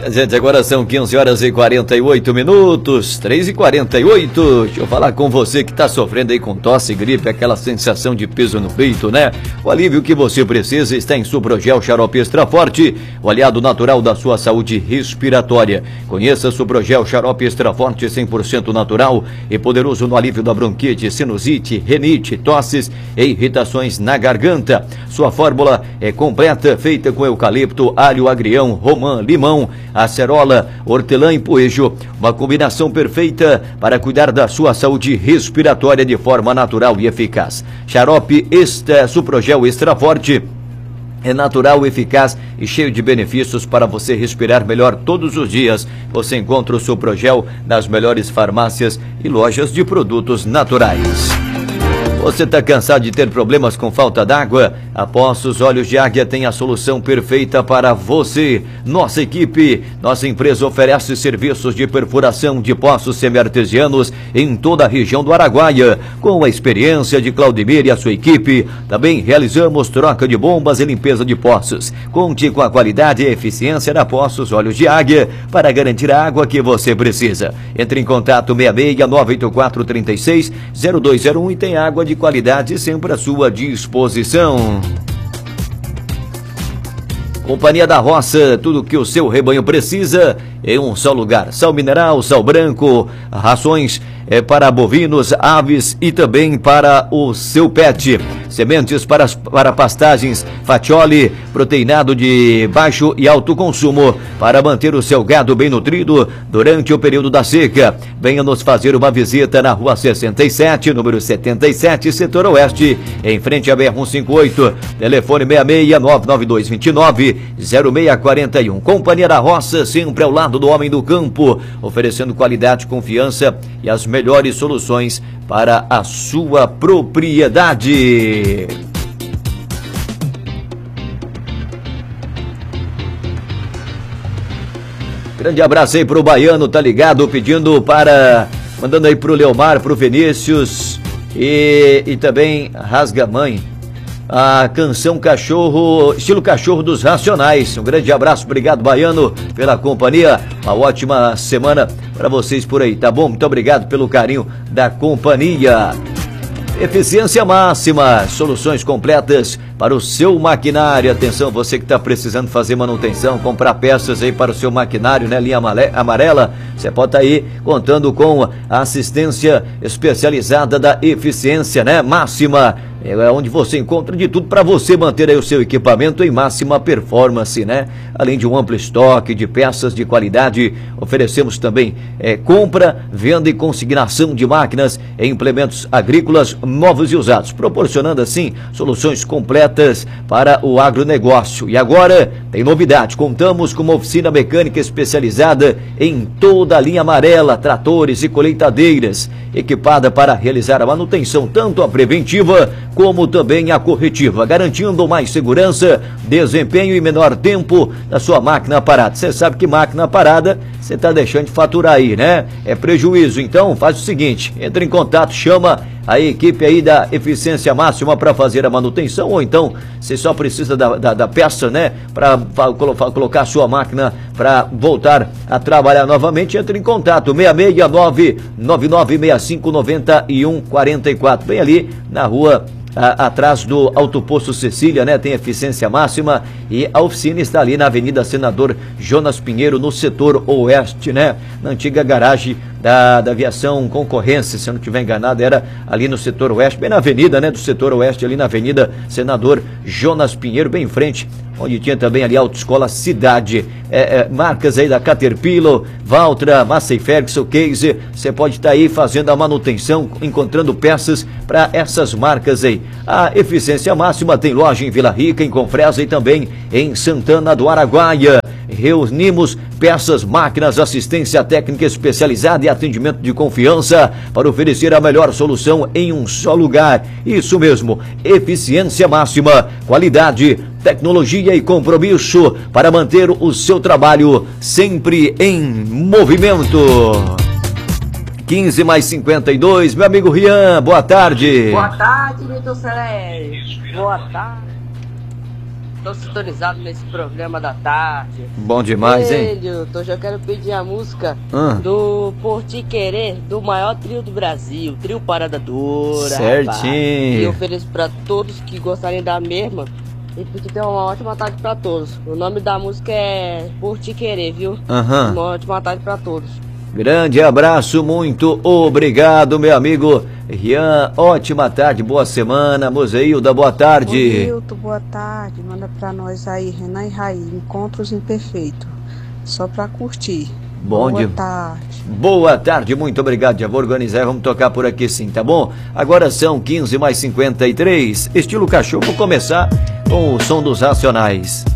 Gente, agora são 15 horas e 48 minutos, 3h48. Deixa eu falar com você que está sofrendo aí com tosse, gripe, aquela sensação de peso no peito, né? O alívio que você precisa está em Suprogel Xarope Extra Forte, o aliado natural da sua saúde respiratória. Conheça Suprogel Xarope Extra Forte, 100% natural e poderoso no alívio da bronquite, sinusite, renite, tosses e irritações na garganta. Sua fórmula é completa, feita com eucalipto, alho, agrião, romã, limão, acerola, hortelã e poejo. Uma combinação perfeita para cuidar da sua saúde respiratória de forma natural e eficaz. Xarope Suprogel Extra Forte é natural, eficaz e cheio de benefícios para você respirar melhor todos os dias. Você encontra o Suprogel nas melhores farmácias e lojas de produtos naturais. Você está cansado de ter problemas com falta d'água? A Poços Olhos de Águia tem a solução perfeita para você. Nossa equipe, nossa empresa oferece serviços de perfuração de poços semi-artesianos em toda a região do Araguaia. Com a experiência de Claudemir e a sua equipe, também realizamos troca de bombas e limpeza de poços. Conte com a qualidade e eficiência da Poços Olhos de Águia para garantir a água que você precisa. Entre em contato 66-984-36-0201 e tem água de qualidade sempre à sua disposição. Companhia da Roça, tudo que o seu rebanho precisa em um só lugar. Sal mineral, sal branco, rações para bovinos, aves e também para o seu pet. Sementes para pastagens, fatiole, proteinado de baixo e alto consumo, para manter o seu gado bem nutrido durante o período da seca. Venha nos fazer uma visita na Rua 67, número 77, setor oeste, em frente à BR-158. Telefone 66-99229-0641. Companhia da Roça, sempre ao lado do homem do campo, oferecendo qualidade, confiança e as melhores soluções para a sua propriedade. Grande abraço aí pro Baiano, tá ligado? Mandando aí pro Leomar, pro Vinícius e também Rasga Mãe. A canção Cachorro, estilo Cachorro dos Racionais. Um grande abraço, obrigado Baiano pela companhia. Uma ótima semana para vocês por aí, tá bom? Muito obrigado pelo carinho da companhia. Eficiência máxima, soluções completas para o seu maquinário. Atenção, você que está precisando fazer manutenção, comprar peças aí para o seu maquinário, né? Linha amarela, você pode estar aí contando com a assistência especializada da Eficiência, né? Máxima. É onde você encontra de tudo para você manter aí o seu equipamento em máxima performance, né? Além de um amplo estoque de peças de qualidade, oferecemos também compra, venda e consignação de máquinas e implementos agrícolas novos e usados, proporcionando assim soluções completas para o agronegócio. E agora tem novidade, contamos com uma oficina mecânica especializada em toda a linha amarela, tratores e colheitadeiras, equipada para realizar a manutenção, tanto a preventiva como também a corretiva, garantindo mais segurança, desempenho e menor tempo da sua máquina parada. Você sabe que máquina parada você está deixando de faturar aí, né? É prejuízo. Então faz o seguinte, entre em contato, chama a equipe aí da Eficiência Máxima para fazer a manutenção, ou então você só precisa da peça, né? Para colocar a sua máquina para voltar a trabalhar novamente. Entre em contato, 669-9965-9144, bem ali na rua atrás do Alto Posto Cecília, né? Tem Eficiência Máxima e a oficina está ali na Avenida Senador Jonas Pinheiro, no setor oeste, né? Na antiga garagem da aviação Concorrência, se eu não estiver enganado, era ali no setor oeste, bem na avenida, né? Do setor oeste, ali na Avenida Senador Jonas Pinheiro, bem em frente, onde tinha também ali a Autoescola Cidade. Marcas aí da Caterpillar, Valtra, Massey Ferguson, Case, você pode estar aí fazendo a manutenção, encontrando peças para essas marcas aí. A Eficiência Máxima tem loja em Vila Rica, em Confresa e também em Santana do Araguaia. Reunimos peças, máquinas, assistência técnica especializada e atendimento de confiança para oferecer a melhor solução em um só lugar. Isso mesmo, Eficiência Máxima, qualidade, tecnologia e compromisso para manter o seu trabalho sempre em movimento. 15h52, meu amigo Rian, boa tarde. Boa tarde, Milton Celeste. Boa tarde. tô sintonizado nesse programa da tarde. Bom demais, hein? Hoje eu quero pedir a música do Por Te Querer, do maior trio do Brasil, Trio Parada Dura. Certinho. Rapaz. E eu ofereço pra todos que gostarem da mesma. E que tenham uma ótima tarde pra todos. O nome da música é Por Te Querer, viu? Uma ótima tarde pra todos. Grande abraço, muito obrigado, meu amigo Rian. Ótima tarde, boa semana. Mozeilda, boa tarde. Milton, boa tarde. Manda pra nós aí, Renan e Raí, Encontros Imperfeitos. Só pra curtir. Boa tarde. Boa tarde, muito obrigado. Já vou organizar e vamos tocar por aqui sim, tá bom? Agora são 15 mais 53. Estilo cachorro, começar com o som dos Racionais.